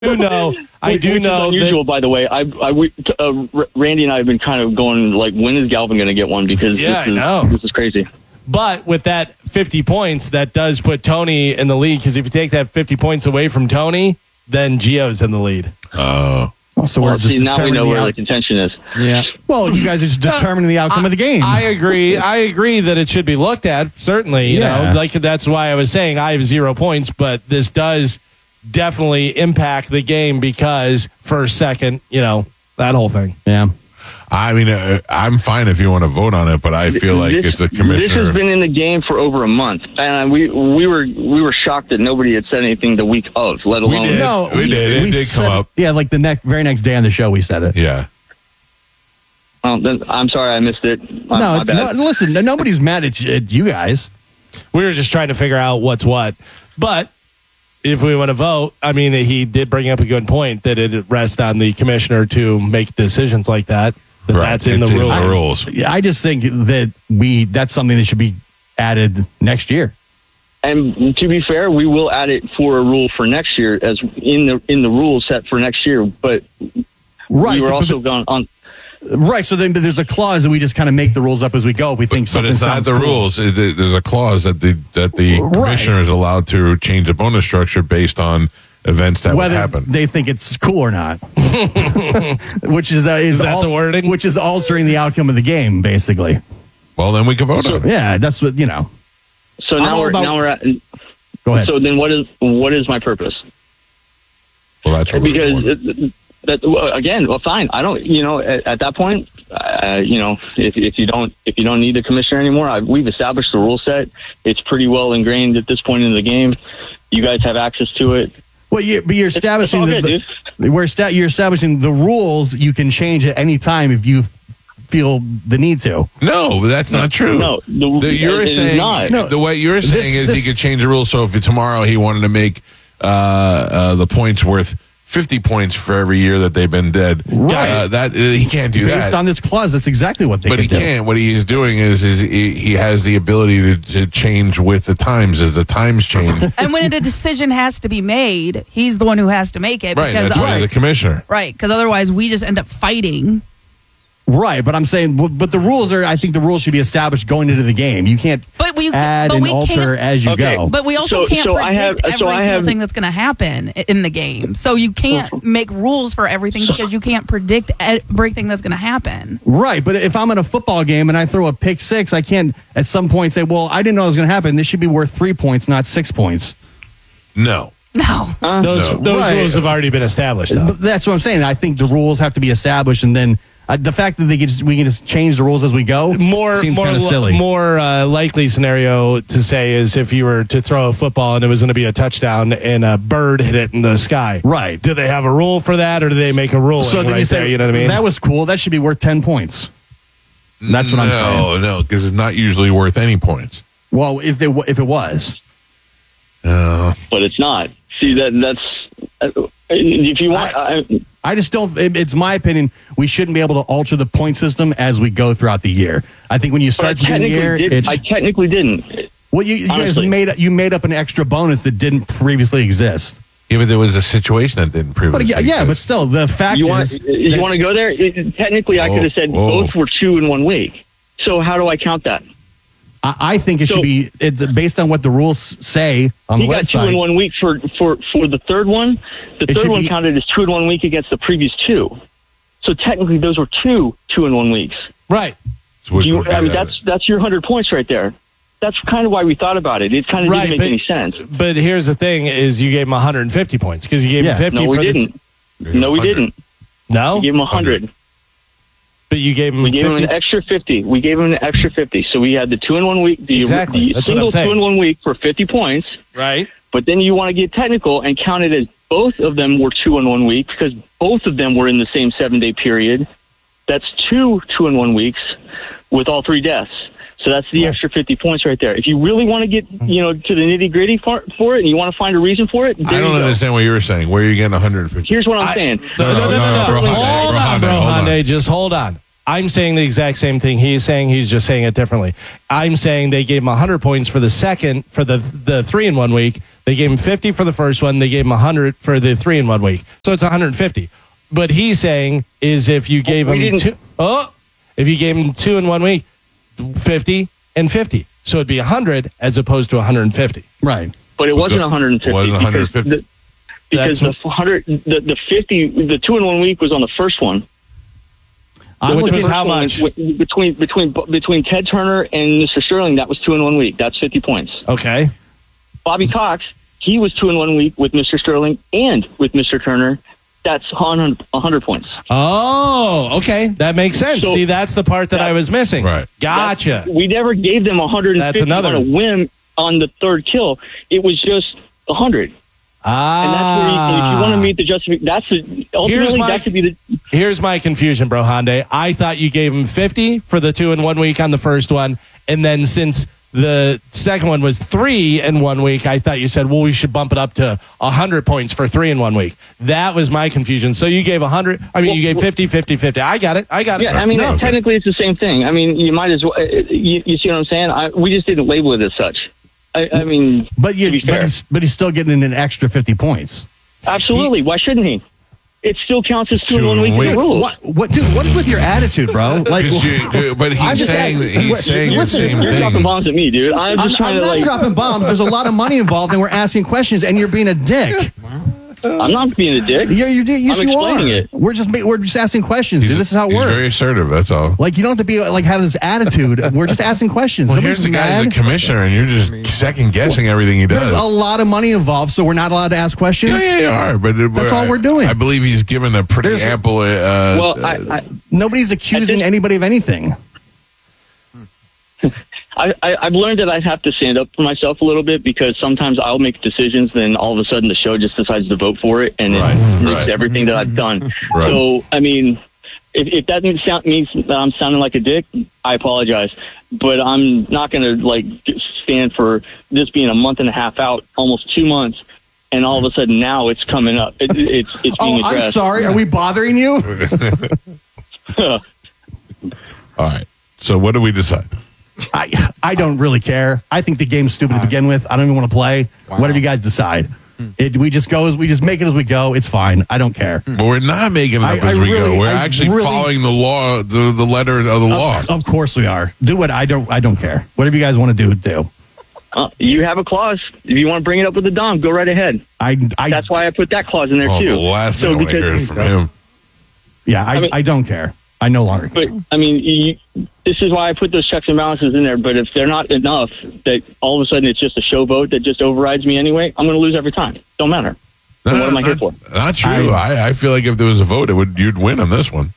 do know. I do know. Unusual, by the way. Randy and I have been kind of going like, when is Galvin going to get one? Because this is crazy. But with that 50 points, that does put Tony in the lead. Because if you take that 50 points away from Tony, then Gio's in the lead. Oh. So we're just now we know where the contention is. Yeah. Well, you guys are just determining the outcome of the game. I agree. I agree that it should be looked at. Certainly, you know, like that's why I was saying I have 0 points, but this does definitely impact the game because first, second, you know, that whole thing. Yeah. I mean, I'm fine if you want to vote on it, but I feel like it's a commissioner. This has been in the game for over a month, and we were shocked that nobody had said anything the week of, let alone. We did. It did come up. Yeah, like the very next day on the show, we said it. Yeah. Then I'm sorry I missed it. Listen, nobody's mad at you guys. We were just trying to figure out what's what, but. If we want to vote, I mean, he did bring up a good point that it rests on the commissioner to make decisions like that. Right. That's in the rules. I just think that that's something that should be added next year. And to be fair, we will add it for a rule for next year, as in the rules set for next year. But we were also going on. Right, so then there's a clause that we just kind of make the rules up as we go. If we think something sounds cool. But it's not the rules. There's a clause that the commissioner is allowed to change the bonus structure based on events that would happen. They think it's cool or not. Which is the wording? Which is altering the outcome of the game, basically. Well, then we can vote on it. Yeah, that's what, you know. So now we're at. Go ahead. So then what is my purpose? Well, that's what fine. I don't, at that point, if you don't need the commissioner anymore, we've established the rule set. It's pretty well ingrained at this point in the game. You guys have access to it. Well, you're establishing you're establishing the rules. You can change at any time if you feel the need to. No, that's not true. No, you're saying the way you're saying is he could change the rules. So if tomorrow he wanted to make the points worth 50 points for every year that they've been dead. Right. He can't do that. Based on this clause, that's exactly what they can do. But he can't. What he is doing is he has the ability to change with the times as the times change. And when a decision has to be made, he's the one who has to make it. Right, that's why he's the commissioner. Right, because otherwise we just end up fighting. Right, but I'm saying, but the rules I think the rules should be established going into the game. You can't add and alter as you go. But we also can't predict every single thing that's going to happen in the game. So you can't make rules for everything because you can't predict everything that's going to happen. Right, but if I'm in a football game and I throw a pick six, I can't at some point say, well, I didn't know it was going to happen. This should be worth 3 points, not 6 points. No. Those rules have already been established, though. That's what I'm saying. I think the rules have to be established, and then the fact that we can just change the rules as we go seems kind of silly. More likely scenario to say is if you were to throw a football and it was going to be a touchdown and a bird hit it in the sky. Right. Do they have a rule for that, or do they make a ruling there? You know what I mean? That was cool. That should be worth 10 points. That's what I'm saying. No, because it's not usually worth any points. Well, if it was. But it's not. See, that's... if you want... I just don't... It's my opinion, we shouldn't be able to alter the point system as we go throughout the year. I think when you start the year... I technically didn't. Well, you guys made up an extra bonus that didn't previously exist. Yeah, but there was a situation that didn't previously exist. But still, the fact you want to go there? Technically, I could have said both were 2 in 1 week. So how do I count that? I think it should be based on what the rules say on the website. He got 2 in 1 week for the third one. The third one counted as 2 in 1 week against the previous 2. So technically, those were 2 in 1 weeks. Right. So that's your 100 points right there. That's kind of why we thought about it. It kind of didn't make any sense. But here's the thing: is you gave him 150 points because you gave him 50. No, we didn't. No, we didn't. No, we gave him 100. But you gave him. We gave him an extra 50. We gave him an extra 50. So we had the 2 in 1 week. The single 2 in 1 week for 50 points. Right. But then you want to get technical and count it as both of them were 2 in 1 week because both of them were in the same 7-day period. That's 2 in 1 weeks with all 3 deaths. So that's the extra 50 points right there. If you really want to get, to the nitty gritty for it, and you want to find a reason for it, I don't understand what you were saying. Where are you getting 150? Here's what I'm saying. No. Hold on, Hyundai. Just hold on. I'm saying the exact same thing he's saying. He's just saying it differently. I'm saying they gave him 100 points for the 3 in 1 week, They gave him 50 for the first one. They gave him 100 for the 3-in-1 week. So it's 150. But he's saying is if you gave him if you gave him 2 in 1 week, 50 and 50. So it'd be 100 as opposed to 150. Right. But it wasn't 150. It wasn't 150. Because the 50, the 2 in 1 week was on the first one. Which was how much? Between Ted Turner and Mr. Sterling, that was 2 in 1 week. That's 50 points. Okay. Bobby Cox, he was 2 in 1 week with Mr. Sterling and with Mr. Turner. That's 100 points. Oh, okay. That makes sense. See, that's the part that I was missing. Right. Gotcha. We never gave them 150 on a whim on the third kill. It was just 100. And that's where if you want to meet the justification, that could be the. Here's my confusion, bro, Hyundai. I thought you gave him 50 for the 2 in 1 week on the first one, and then since the second one was 3 in 1 week, I thought you said, well, we should bump it up to 100 points for 3 in 1 week. That was my confusion. So you gave 100. I mean, you gave 50, 50, 50. I got it. Yeah, I mean, technically it's the same thing. I mean, you might as well. You see what I'm saying? We just didn't label it as such. I mean, but he's still getting an extra 50 points. Absolutely. Why shouldn't he? It still counts as 2 in 1 week. Dude, what is with your attitude, bro? Like, but he's saying the same thing. You're dropping bombs at me, dude. I'm not dropping bombs. There's a lot of money involved, and we're asking questions, and you're being a dick. I'm not being a dick. Yeah, you do. Yes, I'm you explaining are. it. We're just asking questions. Dude. This is how it works. He's very assertive. That's all. Like you don't have to be have this attitude. We're just asking questions. Well, here's the guy, the commissioner, and you're just second guessing everything he does. There's a lot of money involved, so we're not allowed to ask questions. Yeah, you are. But that's all we're doing. I believe he's given a pretty ample. Nobody's accusing anybody of anything. I've learned that I have to stand up for myself a little bit because sometimes I'll make decisions, then all of a sudden the show just decides to vote for it, and it's everything that I've done. Right. So, I mean, if that means that I'm sounding like a dick, I apologize. But I'm not going to stand for this being a month and a half out, almost 2 months, and all of a sudden now it's coming up. It's being addressed. I'm sorry. Are we bothering you? All right. So what do we decide? I don't really care. I think the game's stupid to begin with. I don't even want to play. Whatever you guys decide. We just make it as we go. It's fine. I don't care. But we're not making it up as we go. We're actually following the law, the letter of the law. Of course we are. Do what I don't care. Whatever you guys want to do. You have a clause. If you want to bring it up with the Dom, go right ahead. That's why I put that clause in there too. The last thing I heard from him. Yeah, I don't care. I no longer care. But, I mean, this is why I put those checks and balances in there. But if they're not enough, that all of a sudden it's just a show vote that just overrides me anyway, I'm going to lose every time. Don't matter. What am I here for? Not true. I feel like if there was a vote, you'd win on this one.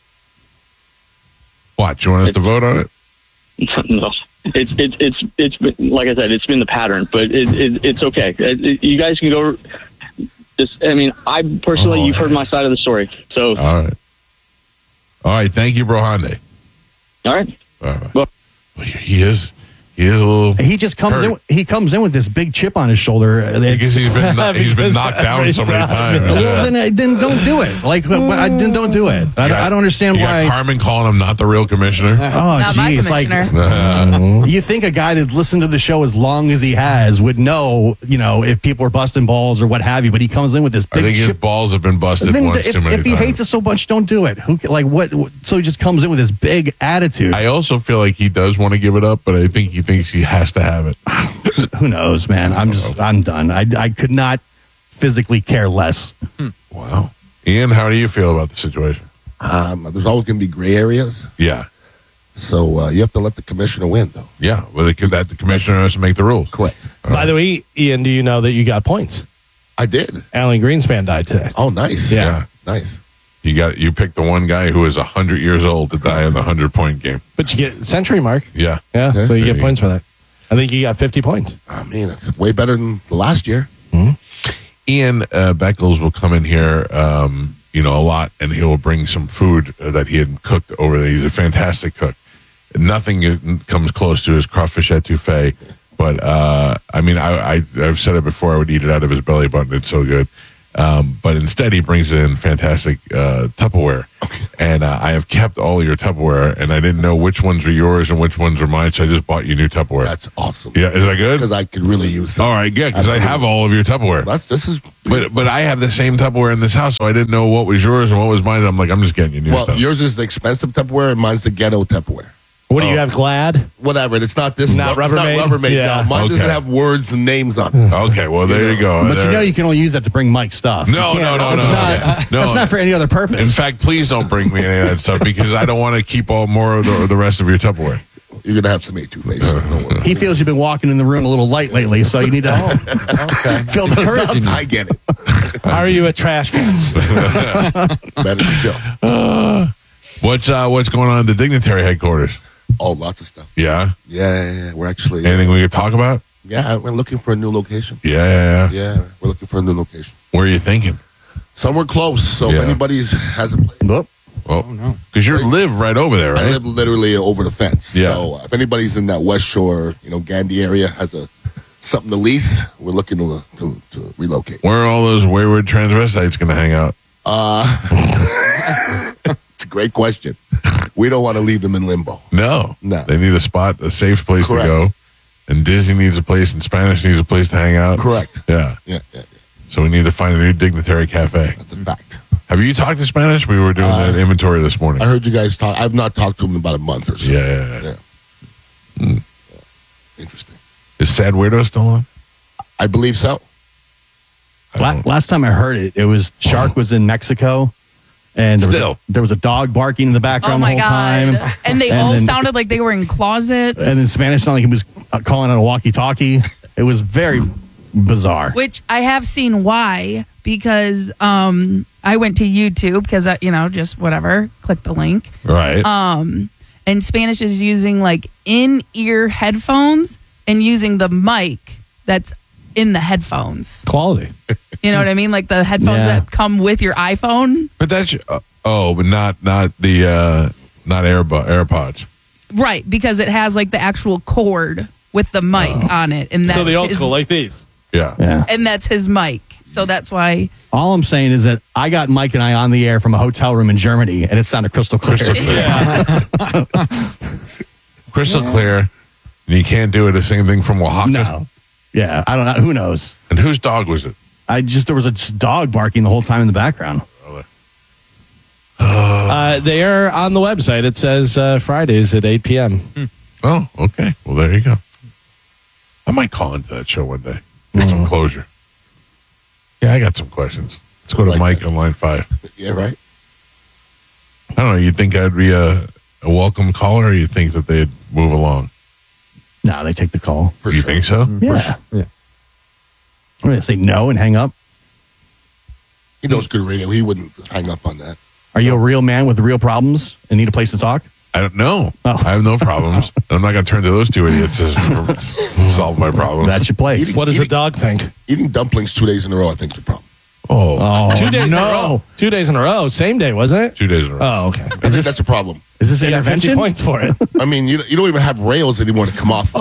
What? You want us to vote on it? No. It's been, like I said, it's been the pattern, but it's okay. You guys can go. I personally, you've heard my side of the story. So all right. Thank you, Bro Hyundai. All right. Well, he is a little. He just comes hurt. He comes in with this big chip on his shoulder because he's been knocked down so many times. Well, then don't do it. Don't do it. I don't understand why. Carmen calling him not the real commissioner. Not my commissioner. You think a guy that listened to the show as long as he has would know, if people are busting balls or what have you. But he comes in with this big. I think his balls have been busted once too many times. If he hates us so much, don't do it. So he just comes in with this big attitude. I also feel like he does want to give it up, but I think he thinks he has to have it. Who knows, man? I'm done. I could not physically care less. Wow. Ian, how do you feel about the situation? There's always going to be gray areas. Yeah. So you have to let the commissioner win, though. Yeah. Well, the commissioner has to make the rules. Correct. By the way, Ian, do you know that you got points? I did. Alan Greenspan died today. Oh, nice. Yeah. Nice. You picked the one guy who is 100 years old to die in the 100-point game. But you get century mark. Yeah. Yeah. So you get points for that. I think you got 50 points. I mean, it's way better than last year. Mm-hmm. Ian Beckles will come in here, a lot, and he will bring some food that he had cooked over there. He's a fantastic cook. Nothing comes close to his crawfish etouffee, but I've said it before. I would eat it out of his belly button. It's so good. But instead, he brings in fantastic Tupperware, And I have kept all your Tupperware, and I didn't know which ones were yours and which ones are mine, so I just bought you new Tupperware. That's awesome. Yeah, is that good? Because I could really use it. All right, yeah, because I have all of your Tupperware. This is. But I have the same Tupperware in this house, so I didn't know what was yours and what was mine. I'm like, I'm just getting you new stuff. Yours is the expensive Tupperware, and mine's the ghetto Tupperware. What do you have, Glad? Whatever. It's not this. Not it's not Rubbermaid? Rubbermaid. Yeah. No, mine doesn't Okay. have words and names on it. Okay, well, there you go. But There- you know you can only use that to bring Mike stuff. No, You can't- no, it's no, not- no. That's not for any other purpose. In fact, please don't bring me any of that stuff because I don't want to keep all more of the rest of your Tupperware. You're gonna have some A2 face. Don't worry. he feels you've been walking in the room a little light lately, so you need to Okay. fill those up. Encouraging you. I get it. How are you at trash cans? Better than Joe. What's going on at the Dignitary headquarters? Oh, lots of stuff. Yeah? Yeah. We're actually. Anything we could talk about? Yeah, we're looking for a new location. Yeah. Yeah, we're looking for a new location. Where are you thinking? Somewhere close. So Yeah. if anybody's has a place, Whoop. Oh, no. Because you live right over there, I right? live literally over the fence. Yeah. So if anybody's in that West Shore, Gandy area has something to lease, we're looking to relocate. Where are all those wayward transvestites going to hang out? It's a great question. We don't want to leave them in limbo. No. No. They need a spot, a safe place Correct. to go. And Disney needs a place, and Spanish needs a place to hang out. Correct. Yeah. Yeah. So we need to find a new Dignitary Cafe. That's a fact. Have you talked to Spanish? We were doing that inventory this morning. I heard you guys talk. I've not talked to him in about a month or so. Yeah. Interesting. Is Sad Weirdo still on? I believe so. Last time I heard it, it was Shark was in Mexico, and there was a dog barking in the Oh background the my whole god! time. And they And all then- sounded like they were in closets. And then Spanish sounded like he was calling on a walkie-talkie. It was very bizarre. Which I have seen why, because I went to YouTube because just whatever, click the link. Right. And Spanish is using like in-ear headphones and using the mic that's in the headphones. Quality. You know what I mean? Like the headphones Yeah. that come with your iPhone. But that's but not the not AirPods. Right, because it has like the actual cord with the mic on it, and that's So the old his, school like these. Yeah. Yeah. and that's his mic. So that's why. All I'm saying is that I got Mike and I on the air from a hotel room in Germany, and it sounded crystal clear. Crystal clear. Crystal clear. And you can't do it the same thing from Oaxaca. No. Yeah, I don't know. Who knows? And whose dog was it? There was a dog barking the whole time in the background. They are on the website. It says Fridays at 8 p.m. Oh, okay. Well, there you go. I might call into that show one day. Get some closure. Yeah, I got some questions. Let's go to Like Mike that. on line 5. Yeah, right? I don't know. You think I'd be a welcome caller, or you think that they'd move along? No, they take the call. For You sure. think so? Yeah. Yeah. What do they say? No and hang up. He knows good radio. He wouldn't hang up on that. Are you a real man with real problems and need a place to talk? I don't know. Oh. I have no problems. I'm not going to turn to those two idiots to solve my problem. That's your place. What does the dog think? Eating dumplings 2 days in a row, I think, is a problem. Oh, 2 days in a no. row. 2 days in a row. Same day, wasn't it? 2 days in a row. Oh, okay. I think that's a problem. Is this You got 50 intervention? points for it. I mean, you don't even have rails anymore to come off.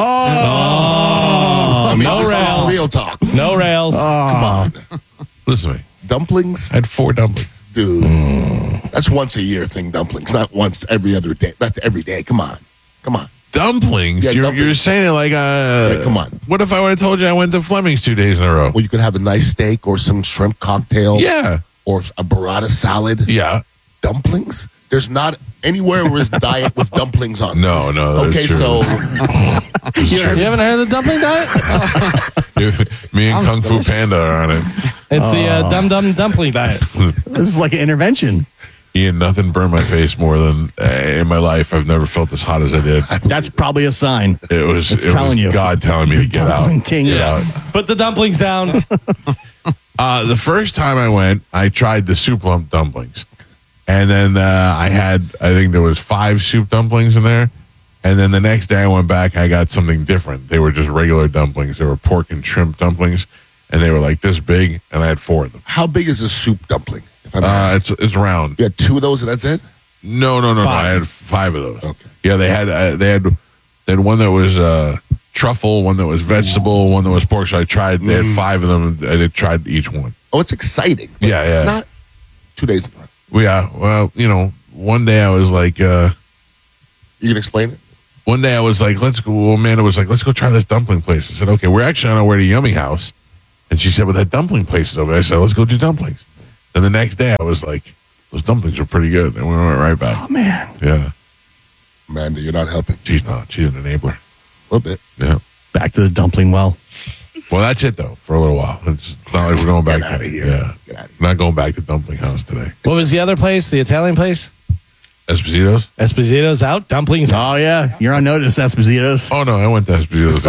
I mean, no this is rails. real talk. No rails. Come on. Listen to me. Dumplings? I had 4 dumplings. Dude. That's once a year thing, dumplings. Not once every other day. That's every day. Come on. Dumplings? Yeah, you're dumplings. saying it like, come on. What if I would have told you I went to Fleming's 2 days in a row? Well, you could have a nice steak or some shrimp cocktail. Yeah. Or a burrata salad. Yeah. Dumplings? There's not anywhere where there's diet with dumplings on. No, that's Okay, true. so You haven't heard of the dumpling diet? Me and Kung Fu Panda are on it. It's the Dum Dum Dumpling Diet. This is like an intervention. Ian, nothing burned my face more than in my life. I've never felt as hot as I did. That's probably a sign. It was telling you. God telling me to get Dumpling out. king. Get out. Put the dumplings down. The first time I went, I tried the soup lump dumplings. And then I think there was 5 soup dumplings in there. And then the next day I went back, I got something different. They were just regular dumplings. They were pork and shrimp dumplings. And they were like this big, and I had 4 of them. how big is a soup dumpling? If I'm asking? It's round. You had 2 of those and that's it? No. 5. I had 5 of those. Okay. Yeah, they had one that was truffle, one that was vegetable, one that was pork. So I tried. They had 5 of them. I tried each one. Oh, it's exciting. but Yeah. Not 2 days in a row. Yeah. Well, one day I was like, You can explain it. one day I was like, let's go. Well, Amanda was like, let's go try this dumpling place. I said, okay, we're actually on our way to Yummy House. And she said, well, that dumpling place is over there. I said, let's go do dumplings. And the next day I was like, those dumplings are pretty good. And we went right back. Oh, man. Yeah. Amanda, you're not helping. She's not. She's an enabler. A little bit. Yeah. Back to the dumpling well. Well, that's it, though, for a little while. It's not like we're going back. Get out of here. Yeah. Get out of here. Not going back to Dumpling House today. What was the other place? The Italian place? Esposito's? Esposito's out? Dumplings out? Oh, yeah. You're on notice, Esposito's. Oh, no, I went to Esposito's.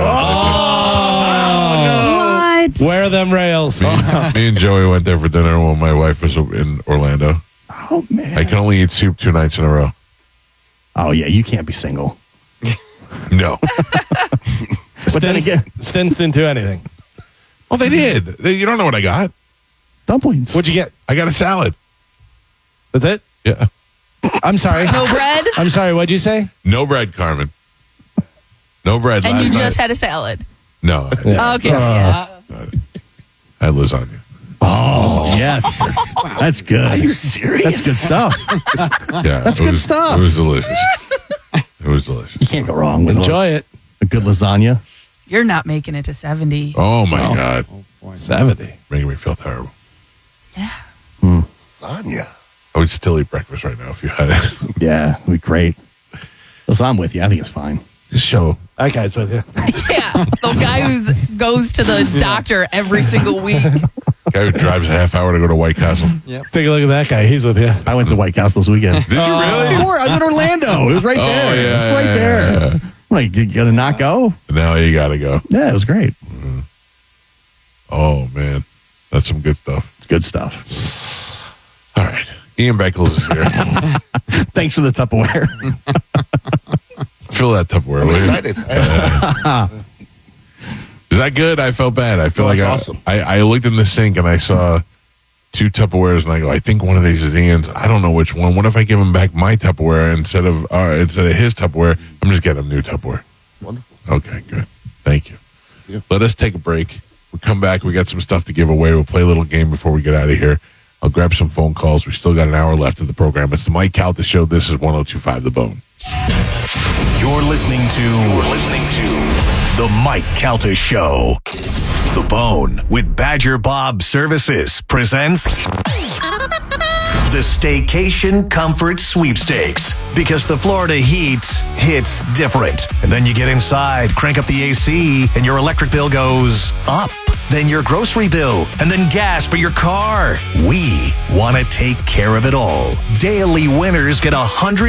What? Where are them rails? Me and Joey went there for dinner when my wife was in Orlando. Oh, man. I can only eat soup 2 nights in a row. Oh, yeah. You can't be single. No. But then again, Stints didn't do anything. Oh, they did. You don't know what I got. dumplings. What'd you get? I got a salad. That's it? Yeah. I'm sorry. No bread? I'm sorry. What'd you say? No bread, Carmen. No bread And last you night. just had a salad. No. Okay. Yeah. I had lasagna. Oh, yes. That's good. Are you serious? That's good stuff. Yeah. That's it good was- stuff. It was delicious. It was delicious. You can't go wrong with Enjoy it. a good lasagna. You're not making it to 70. Oh, my God. 70. Making me feel terrible. Yeah. Lasagna. I would still eat breakfast right now if you had it. Yeah, it'd be great. Listen, I'm with you. I think it's fine. This show. That guy's with you. Yeah. The guy who goes to the doctor every single week. Guy who drives a half hour to go to White Castle. Take a look at that guy. He's with you. I went to White Castle this weekend. Did you really? Sure, I was in Orlando. It was right there. yeah, It was right yeah, there. yeah. Like, you gonna not go? Now you got to go. Yeah, it was great. Oh, man. That's some good stuff. It's good stuff. All right. Ian Beckles is here. Thanks for the Tupperware. Fill that Tupperware. I'm will you? excited. Is that good? I felt bad. I feel No, like it's awesome. I looked in the sink and I saw 2 Tupperwares and I go, I think one of these is Ian's. I don't know which one. What if I give him back my Tupperware instead of his Tupperware? I'm just getting him new Tupperware. Wonderful. Okay, good. Thank you. Yeah. Let us take a break. We'll come back. We got some stuff to give away. We'll play a little game before we get out of here. I'll grab some phone calls. We still got an hour left of the program. It's the Mike Calta Show. This is 102.5 The Bone. You're listening to The Mike Calta Show. The Bone with Badger Bob Services presents the Staycation Comfort Sweepstakes. Because the Florida heat hits different. And then you get inside, crank up the AC, and your electric bill goes up. Then your grocery bill, and then gas for your car. We want to take care of it all. Daily winners get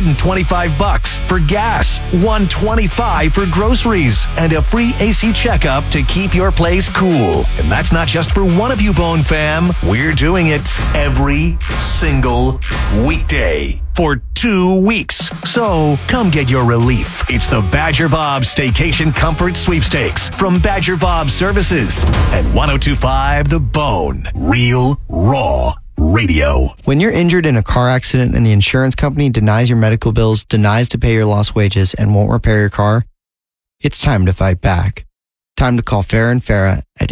$125 for gas, $125 for groceries, and a free AC checkup to keep your place cool. And that's not just for one of you, Bone fam. We're doing it every single weekday for 2 weeks. So come get your relief. It's the Badger Bob Staycation Comfort Sweepstakes from Badger Bob Services at 102.5 The Bone. Real, raw radio. When you're injured in a car accident and the insurance company denies your medical bills, denies to pay your lost wages, and won't repair your car, it's time to fight back. Time to call Farah and Farah at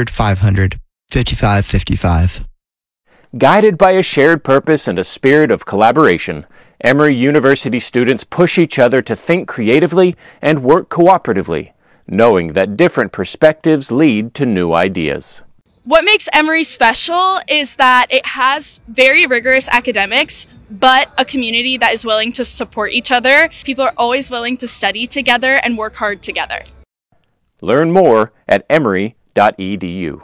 800-500-5555. Guided by a shared purpose and a spirit of collaboration, Emory University students push each other to think creatively and work cooperatively, knowing that different perspectives lead to new ideas. What makes Emory special is that it has very rigorous academics, but a community that is willing to support each other. People are always willing to study together and work hard together. Learn more at emory.edu.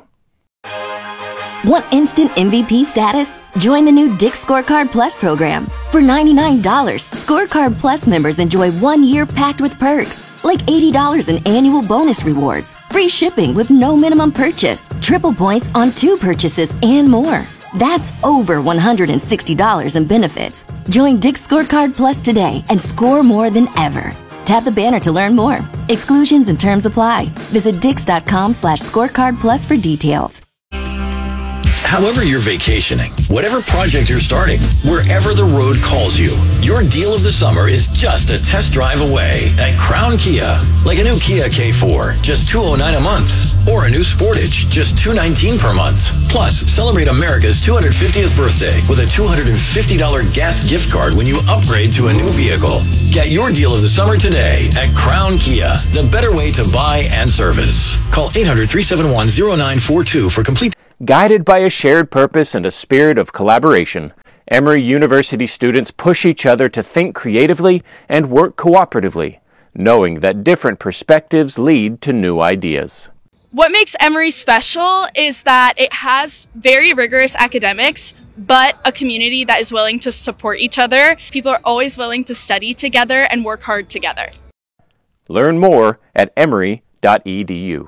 Want instant MVP status? Join the new Dick's Scorecard Plus program. For $99, Scorecard Plus members enjoy 1 year packed with perks, like $80 in annual bonus rewards, free shipping with no minimum purchase, triple points on 2 purchases, and more. That's over $160 in benefits. Join Dick's Scorecard Plus today and score more than ever. Tap the banner to learn more. Exclusions and terms apply. Visit dix.com/scorecard plus for details. However you're vacationing, whatever project you're starting, wherever the road calls you, your deal of the summer is just a test drive away at Crown Kia. Like a new Kia K4, just $209 a month. Or a new Sportage, just $219 per month. Plus, celebrate America's 250th birthday with a $250 gas gift card when you upgrade to a new vehicle. Get your deal of the summer today at Crown Kia, the better way to buy and service. Call 800-371-0942 for complete. Guided by a shared purpose and a spirit of collaboration, Emory University students push each other to think creatively and work cooperatively, knowing that different perspectives lead to new ideas. What makes Emory special is that it has very rigorous academics, but a community that is willing to support each other. People are always willing to study together and work hard together. Learn more at emory.edu.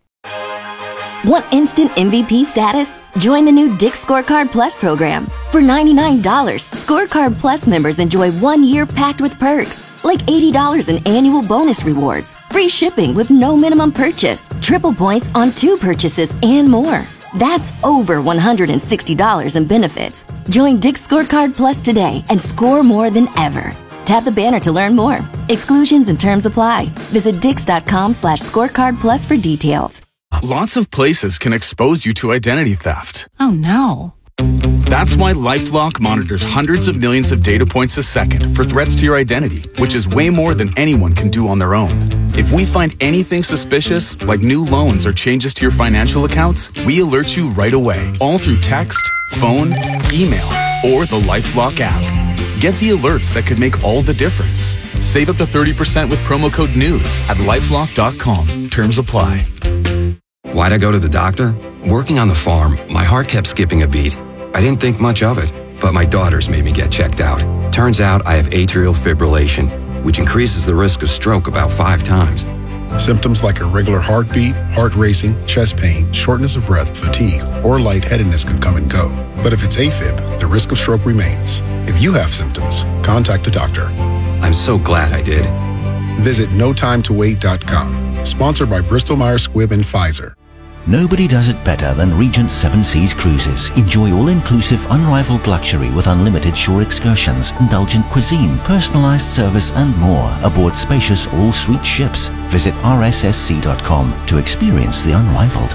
Want instant MVP status? Join the new Dick's Scorecard Plus program. For $99, Scorecard Plus members enjoy 1 year packed with perks, like $80 in annual bonus rewards, free shipping with no minimum purchase, triple points on 2 purchases, and more. That's over $160 in benefits. Join Dick's Scorecard Plus today and score more than ever. Tap the banner to learn more. Exclusions and terms apply. Visit dix.com/scorecard plus for details. Lots of places can expose you to identity theft. Oh no. That's why LifeLock monitors hundreds of millions of data points a second for threats to your identity, which is way more than anyone can do on their own. If we find anything suspicious, like new loans or changes to your financial accounts, we alert you right away, all through text, phone, email, or the LifeLock app. Get the alerts that could make all the difference. Save up to 30% with promo code NEWS at LifeLock.com. Terms apply. Why'd I go to the doctor? Working on the farm, my heart kept skipping a beat. I didn't think much of it, but my daughters made me get checked out. Turns out I have atrial fibrillation, which increases the risk of stroke about 5 times. Symptoms like irregular heartbeat, heart racing, chest pain, shortness of breath, fatigue, or lightheadedness can come and go. But if it's AFib, the risk of stroke remains. If you have symptoms, contact a doctor. I'm so glad I did. Visit notimetowait.com. Sponsored by Bristol-Myers Squibb and Pfizer. Nobody does it better than Regent Seven Seas Cruises. Enjoy all-inclusive, unrivaled luxury with unlimited shore excursions, indulgent cuisine, personalized service, and more aboard spacious all-suite ships. Visit rssc.com to experience the unrivaled.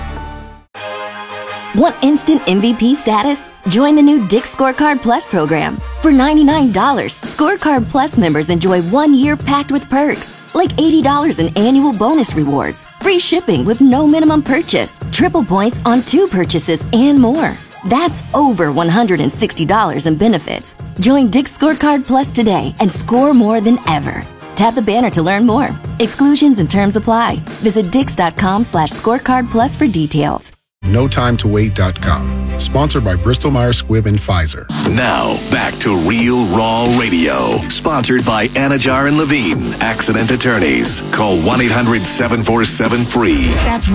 Want instant MVP status? Join the new Dick's Scorecard Plus program. For $99, Scorecard Plus members enjoy 1 year packed with perks, like $80 in annual bonus rewards, free shipping with no minimum purchase, triple points on 2 purchases, and more. That's over $160 in benefits. Join Dick's Scorecard Plus today and score more than ever. Tap the banner to learn more. Exclusions and terms apply. Visit dix.com/scorecard plus for details. NoTimeToWait.com. Sponsored by Bristol-Myers Squibb and Pfizer. Now, back to Real Raw Radio. Sponsored by Anajar and Levine, accident attorneys. Call 1-800-747-FREE. That's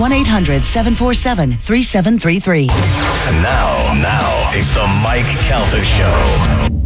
1-800-747-3733. And now, it's the Mike Calta Show.